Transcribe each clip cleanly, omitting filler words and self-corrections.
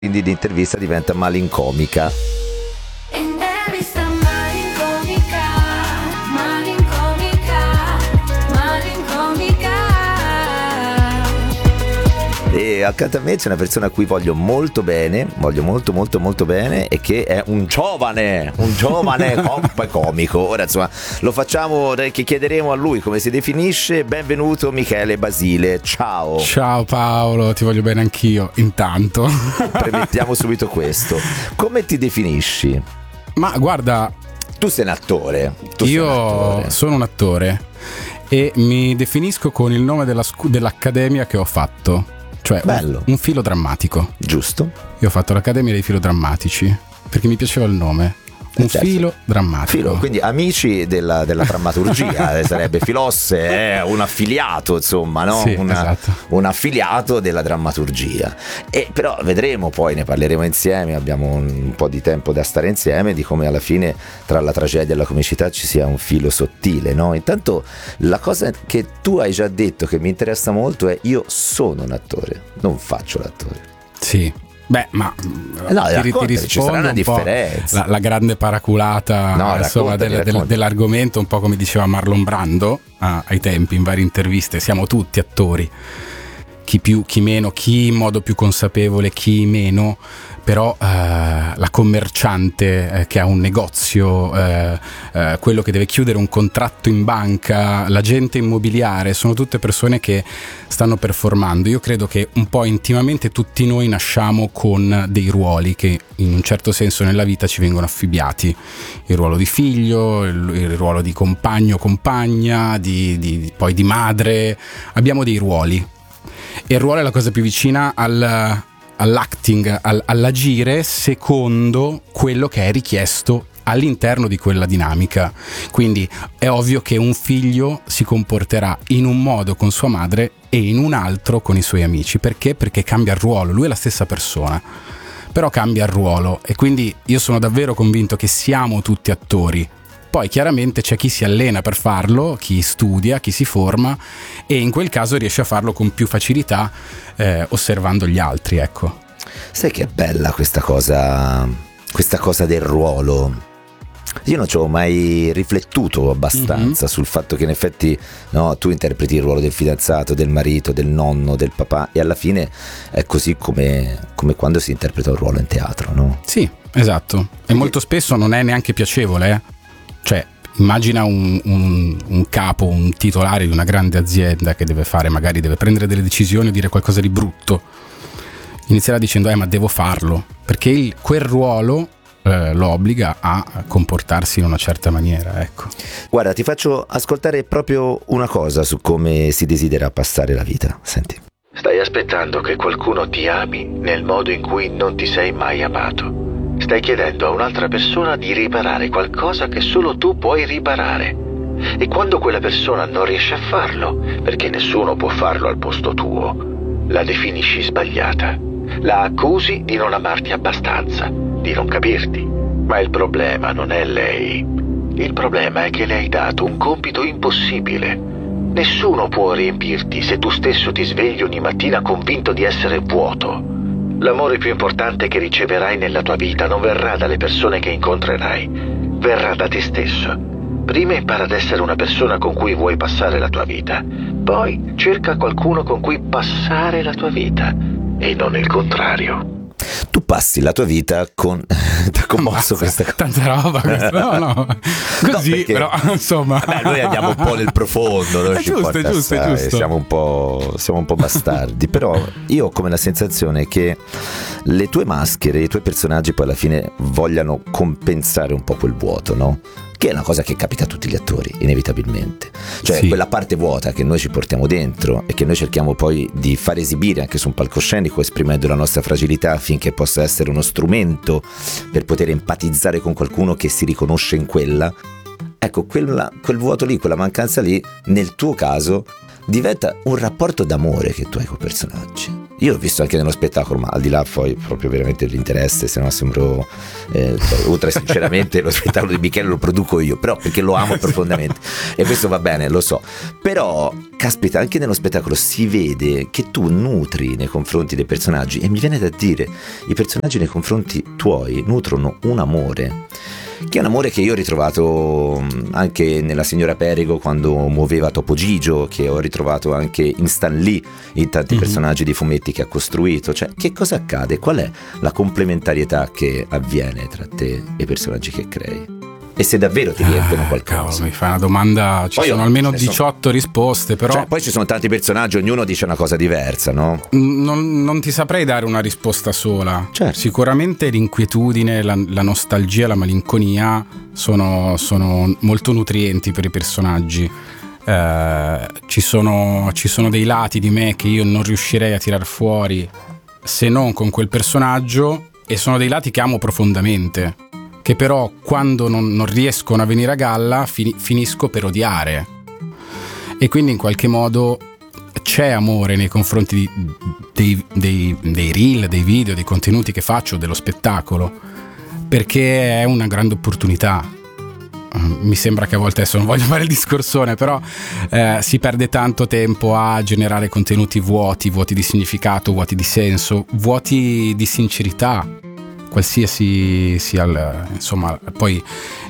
quindi l'intervista diventa malincomica. E accanto a me c'è una persona a cui voglio molto bene, voglio molto molto molto bene, e che è un giovane comico. Ora insomma lo facciamo, che chiederemo a lui come si definisce. Benvenuto Michele Basile, ciao. Ciao Paolo, ti voglio bene anch'io, intanto. Premettiamo subito questo. Come ti definisci? Ma guarda, tu sei un attore. Sono un attore e mi definisco con il nome dell'accademia che ho fatto. Cioè un filo drammatico. Giusto. Io ho fatto l'Accademia dei Filodrammatici perché mi piaceva il nome. Filo drammatico. Quindi amici della drammaturgia. Sarebbe Filosse, un affiliato, insomma, no? Sì, esatto. Un affiliato della drammaturgia. E però vedremo, poi ne parleremo insieme, abbiamo un po' di tempo da stare insieme, di come alla fine tra la tragedia e la comicità ci sia un filo sottile, no? Intanto la cosa che tu hai già detto che mi interessa molto è: io sono un attore, non faccio l'attore. Sì. Beh, ma ti rispondo, ci sarà una differenza. La grande paraculata dell'argomento, un po' come diceva Marlon Brando ai tempi in varie interviste: siamo tutti attori, chi più, chi meno, chi in modo più consapevole, chi meno. Però la commerciante che ha un negozio, quello che deve chiudere un contratto in banca, l'agente immobiliare, sono tutte persone che stanno performando. Io credo che un po' intimamente tutti noi nasciamo con dei ruoli che in un certo senso nella vita ci vengono affibbiati: il ruolo di figlio, il ruolo di compagno, compagna, poi di madre. Abbiamo dei ruoli e il ruolo è la cosa più vicina all'acting, all'agire secondo quello che è richiesto all'interno di quella dinamica. Quindi è ovvio che un figlio si comporterà in un modo con sua madre e in un altro con i suoi amici. Perché? Perché cambia il ruolo. Lui è la stessa persona, però cambia il ruolo, e quindi io sono davvero convinto che siamo tutti attori. Poi chiaramente c'è chi si allena per farlo, chi studia, chi si forma, e in quel caso riesce a farlo con più facilità osservando gli altri, ecco. Sai che è bella questa cosa del ruolo. Io non ci ho mai riflettuto abbastanza sul fatto che in effetti, no, tu interpreti il ruolo del fidanzato, del marito, del nonno, del papà, e alla fine è così come quando si interpreta un ruolo in teatro, no? Sì, esatto. E molto spesso non è neanche piacevole, Cioè, immagina un capo, un titolare di una grande azienda che magari deve prendere delle decisioni o dire qualcosa di brutto. Inizierà dicendo ma devo farlo, perché quel ruolo lo obbliga a comportarsi in una certa maniera, ecco. Guarda, ti faccio ascoltare proprio una cosa su come si desidera passare la vita. Senti. Stai aspettando che qualcuno ti ami nel modo in cui non ti sei mai amato. Stai chiedendo a un'altra persona di riparare qualcosa che solo tu puoi riparare. E quando quella persona non riesce a farlo, perché nessuno può farlo al posto tuo, la definisci sbagliata. La accusi di non amarti abbastanza, di non capirti. Ma il problema non è lei. Il problema è che le hai dato un compito impossibile. Nessuno può riempirti se tu stesso ti svegli ogni mattina convinto di essere vuoto. L'amore più importante che riceverai nella tua vita non verrà dalle persone che incontrerai, verrà da te stesso. Prima impara ad essere una persona con cui vuoi passare la tua vita, poi cerca qualcuno con cui passare la tua vita, e non il contrario. Tu passi la tua vita con... T'ha commosso questa cosa. Tanta roba questa. No. Così, no, perché, però insomma. Vabbè, noi andiamo un po' nel profondo, è giusto. Siamo un po' bastardi. Però io ho come la sensazione che le tue maschere, i tuoi personaggi poi alla fine vogliano compensare un po' quel vuoto, no? Che è una cosa che capita a tutti gli attori, inevitabilmente. Cioè sì, quella parte vuota che noi ci portiamo dentro e che noi cerchiamo poi di far esibire anche su un palcoscenico, esprimendo la nostra fragilità affinché possa essere uno strumento per poter empatizzare con qualcuno che si riconosce in quella. Ecco, quel vuoto lì, quella mancanza lì, nel tuo caso diventa un rapporto d'amore che tu hai con i personaggi. io l'ho visto anche nello spettacolo, ma al di là poi proprio veramente dell'interesse, se no sembro oltre sinceramente lo spettacolo di Michele lo produco io, però perché lo amo profondamente e questo va bene, lo so, però caspita, anche nello spettacolo si vede che tu nutri nei confronti dei personaggi, e mi viene da dire, i personaggi nei confronti tuoi nutrono un amore, che è un amore che io ho ritrovato anche nella signora Perego quando muoveva Topo Gigio, che ho ritrovato anche in Stan Lee, in tanti personaggi di fumetti che ha costruito. Cioè, che cosa accade? Qual è la complementarietà che avviene tra te e i personaggi che crei? E se davvero ti riempiono qualcosa? Cavolo, mi fai una domanda, ci sono almeno 18 risposte, però cioè, poi ci sono tanti personaggi, ognuno dice una cosa diversa, no? Non ti saprei dare una risposta sola. Certo. Sicuramente l'inquietudine, la nostalgia, la malinconia sono molto nutrienti per i personaggi. Ci sono dei lati di me che io non riuscirei a tirar fuori se non con quel personaggio, e sono dei lati che amo profondamente, che però quando non riescono a venire a galla finisco per odiare, e quindi in qualche modo c'è amore nei confronti dei reel, dei video, dei contenuti che faccio, dello spettacolo, perché è una grande opportunità. Mi sembra che a volte, adesso non voglio fare il discorsone, però si perde tanto tempo a generare contenuti vuoti di significato, vuoti di senso, vuoti di sincerità, qualsiasi sia insomma poi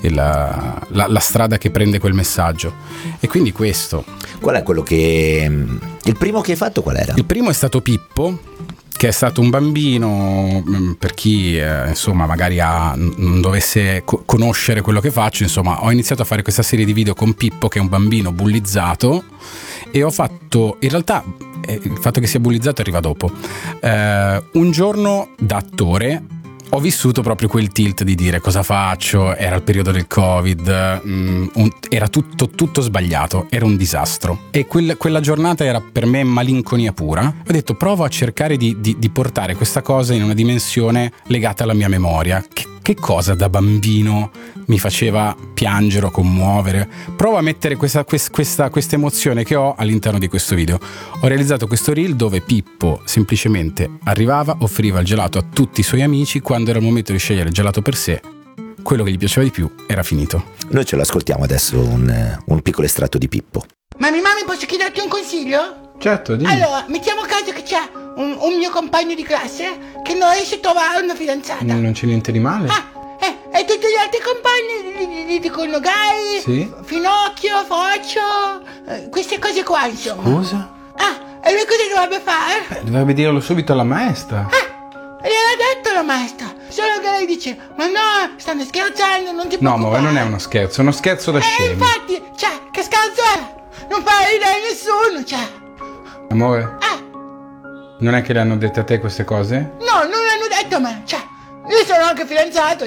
la strada che prende quel messaggio. E quindi questo. Qual è quello che il primo che hai fatto, qual era? Il primo è stato Pippo, che è stato un bambino, per chi insomma magari non dovesse conoscere quello che faccio. Insomma, ho iniziato a fare questa serie di video con Pippo, che è un bambino bullizzato, e ho fatto, in realtà il fatto che sia bullizzato arriva dopo. Un giorno da attore ho vissuto proprio quel tilt di dire cosa faccio, era il periodo del Covid, era tutto sbagliato, era un disastro, e quella giornata era per me malinconia pura. Ho detto provo a cercare di portare questa cosa in una dimensione legata alla mia memoria. Che cosa da bambino mi faceva piangere o commuovere? Provo a mettere questa emozione che ho all'interno di questo video. Ho realizzato questo reel dove Pippo semplicemente arrivava, offriva il gelato a tutti i suoi amici. Quando era il momento di scegliere il gelato per sé, quello che gli piaceva di più era finito. Noi ce l'ascoltiamo adesso, un piccolo estratto di Pippo. Mami, posso chiederti un consiglio? Certo, dimmi. Allora, mettiamo caso che c'è un mio compagno di classe che non riesce a trovare una fidanzata. Non c'è niente di male. E tutti gli altri compagni gli dicono Gai, sì? Finocchio, Foccio, queste cose qua, insomma. Scusa? E lui cosa dovrebbe fare? Dovrebbe dirlo subito alla maestra. Gliel'ha detto la maestra, solo che lei dice ma no, stanno scherzando, non ti preoccupare. No, ma non è uno scherzo, è uno scherzo da scemi. Infatti, cioè, che scherzo è? Non fa ridere a nessuno, cioè. Amore? Non è che le hanno dette a te queste cose? No, non le hanno detto a me, cioè, io sono anche fidanzato.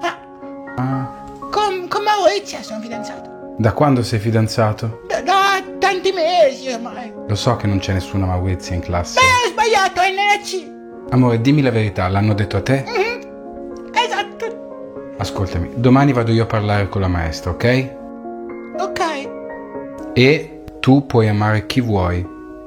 Con Maurizia sono fidanzato. Da quando sei fidanzato? Da tanti mesi ormai. Lo so che non c'è nessuna Maurizia in classe. Ho sbagliato, è NC. Amore, dimmi la verità, l'hanno detto a te? Esatto. Ascoltami, domani vado io a parlare con la maestra, ok? Ok. E tu puoi amare chi vuoi.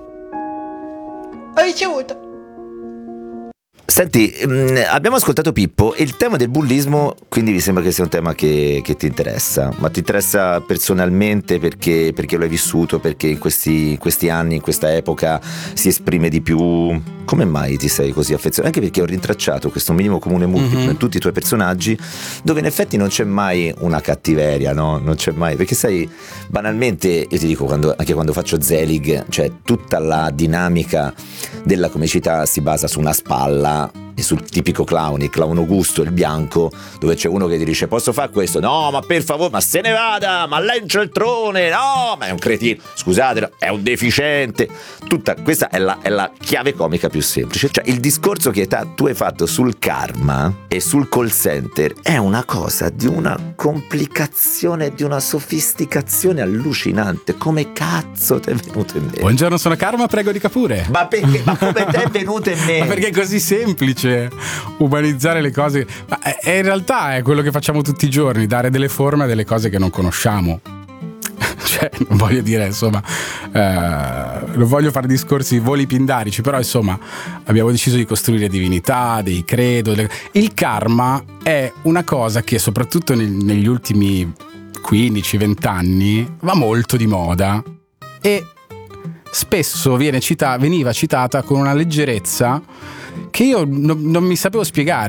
Ho ricevuto. Senti, abbiamo ascoltato Pippo e il tema del bullismo, quindi mi sembra che sia un tema che ti interessa, ma ti interessa personalmente perché lo hai vissuto, perché in questi anni, in questa epoca si esprime di più. Come mai ti sei così affezionato? Anche perché ho rintracciato questo minimo comune multiplo in tutti i tuoi personaggi, dove in effetti non c'è mai una cattiveria, no? Non c'è mai, perché sai, banalmente, io ti dico, anche quando faccio Zelig, cioè tutta la dinamica della comicità si basa su una spalla e sul tipico clown, il clown Augusto, il bianco, dove c'è uno che ti dice posso fare questo? No, ma per favore, ma se ne vada, ma lei è un cialtrone, no, ma è un cretino, scusate, è un deficiente. Tutta questa è la chiave comica più semplice. Cioè il discorso che tu hai fatto sul karma e sul call center è una cosa di una complicazione, di una sofisticazione allucinante. Come cazzo ti è venuto in mente? Buongiorno, sono Karma, prego dica pure. Ma perché? Ma come ti è venuto in mente? Ma perché è così semplice umanizzare le cose, ma in realtà è quello che facciamo tutti i giorni, dare delle forme a delle cose che non conosciamo. cioè non voglio dire, insomma, non voglio fare discorsi voli pindarici, però insomma abbiamo deciso di costruire divinità, dei credo. Il karma è una cosa che soprattutto negli ultimi 15-20 anni va molto di moda e spesso veniva citata con una leggerezza che io non mi sapevo spiegare.